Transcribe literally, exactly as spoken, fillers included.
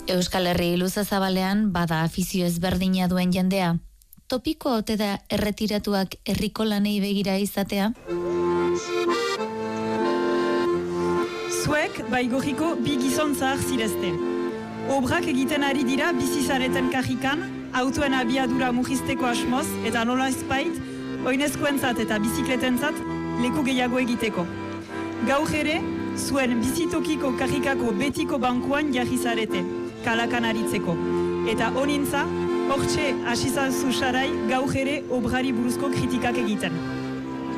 Euskal Herri luze zabalean bada afizio ezberdina duen jendea. Topiko ote da erretiratuak herriko lanei begira izatea? Zuek baigorriko bi gizon zahar zirezte. Obrak egiten ari dira bizizareten kajikan, autoen abiadura murrizteko asmoz eta nola ezpait, oinezkoentzat eta bizikletentzat leku gehiago egiteko. Gaur ere, zuen bizitokiko kajikako betiko bankuan jarri zarete, kalakan aritzeko. Eta honintza, hortxe hasizazu sarai gaur ere obrari buruzko kritikak egiten.